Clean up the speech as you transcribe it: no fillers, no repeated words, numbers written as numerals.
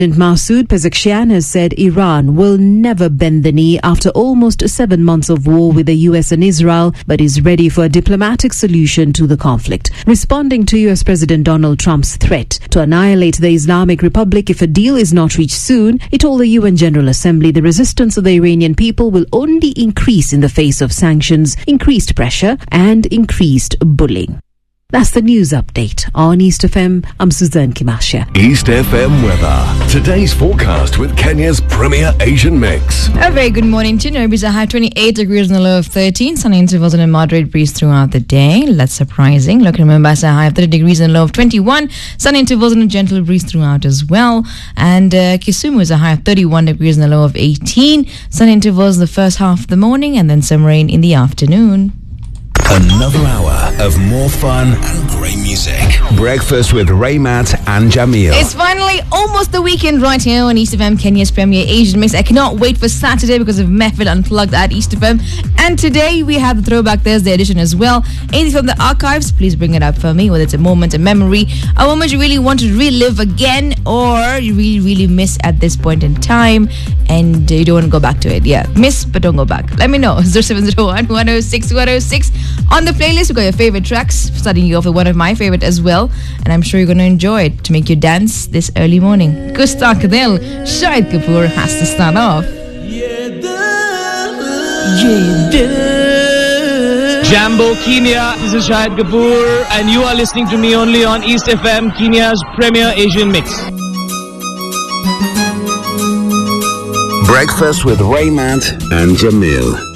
Masoud Pezeshkian has said Iran will never bend the knee after almost 7 months of war with the US and Israel, but is ready for a diplomatic solution to the conflict. Responding to US President Donald Trump's threat to annihilate the Islamic Republic if a deal is not reached soon, he told the UN General Assembly the resistance of the Iranian people will only increase in the face of sanctions, increased pressure, and increased bullying. That's the news update on East FM. I'm Suzanne Kimasha. East FM weather. Today's forecast with Kenya's premier Asian mix. A very good morning to Nairobi. A high of 28 degrees and a low of 13. Sunny intervals and a moderate breeze throughout the day. That's surprising. Look at Mombasa, a high of 30 degrees and a low of 21. Sunny intervals and a gentle breeze throughout as well. And Kisumu is a high of 31 degrees and a low of 18. Sunny intervals the first half of the morning and then some rain in the afternoon. Another hour of more fun and great music. Breakfast with Raymat and Jamil. It's finally almost the weekend right here on East FM, Kenya's premier Asian mix. I cannot wait for Saturday because of Mehfil Unplugged at East FM. And today we have the Throwback Thursday edition as well. Anything from the archives, please bring it up for me, whether it's a moment, a memory, a moment you really want to relive again, or you really, really miss at this point in time and you don't want to go back to it. Yeah, miss, but don't go back. Let me know. 0701 106 106. On the playlist, we got your favorite tracks, starting you off with one of my favorite as well, and I'm sure you're going to enjoy it to make you dance this early morning. Gusta Kadel, Shahid Kapoor has to start off. Jambo Kenya, this is Shahid Kapoor, and you are listening to me only on East FM, Kenya's premier Asian mix. Breakfast with Raymat and Jamil.